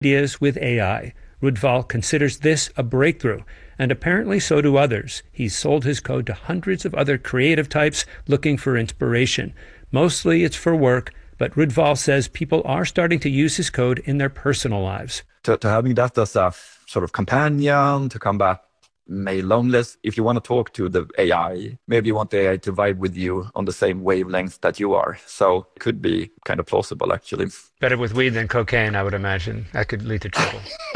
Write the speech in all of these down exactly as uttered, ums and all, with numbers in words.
Ideas with A I. Rudval considers this a breakthrough, and apparently so do others. He's sold his code to hundreds of other creative types looking for inspiration. Mostly it's for work, but Rudval says people are starting to use his code in their personal lives. To, to having that as a sort of companion to combat mail loneliness. If you want to talk to the A I, maybe you want the A I to vibe with you on the same wavelength that you are. So it could be kind of plausible, actually. Better with weed than cocaine, I would imagine. That could lead to trouble.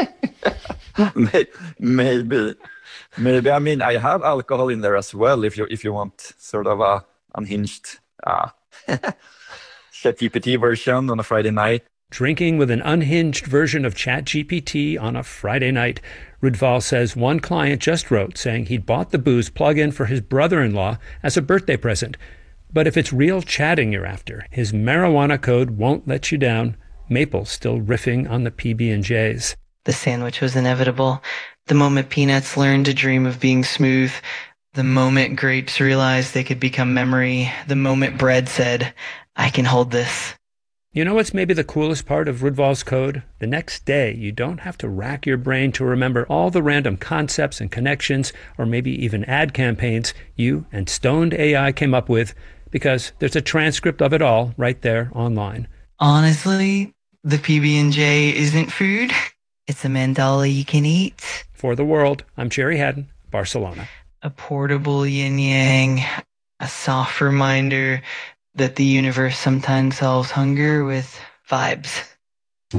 Maybe. Maybe. I mean, I have alcohol in there as well, if you if you want sort of a unhinged uh, ChatGPT version on a Friday night. Drinking with an unhinged version of ChatGPT on a Friday night. Rudval says one client just wrote saying he'd bought the booze plug-in for his brother-in-law as a birthday present. But if it's real chatting you're after, his marijuana code won't let you down. Maple's still riffing on the P B and J's. The sandwich was inevitable. The moment peanuts learned to dream of being smooth. The moment grapes realized they could become memory. The moment bread said, I can hold this. You know what's maybe the coolest part of Rudval's code? The next day, you don't have to rack your brain to remember all the random concepts and connections, or maybe even ad campaigns you and stoned A I came up with, because there's a transcript of it all right there online. Honestly, the P B and J isn't food. It's a mandala you can eat. For the World, I'm Jerry Haddon, Barcelona. A portable yin-yang, a soft reminder that the universe sometimes solves hunger with vibes.